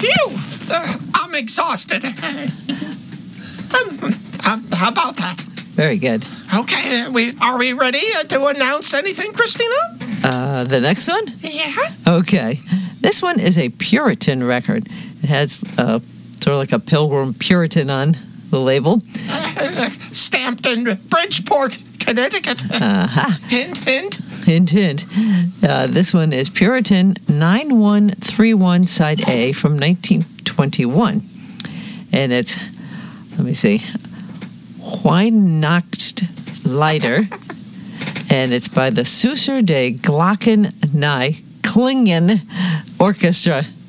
Phew! I'm exhausted. How about that? Very good. Okay, are we ready to announce anything, Christina? The next one? Yeah. Okay. This one is a Puritan record. It has sort of like a Pilgrim Puritan on the label. Stamped in Bridgeport, Connecticut. Hint, hint. Hint, hint. This one is Puritan 9131 Side A from 1921. And it's, let me see, Weihnachtslieder. And it's by the Süsser de Glocken Klingen Orchestra.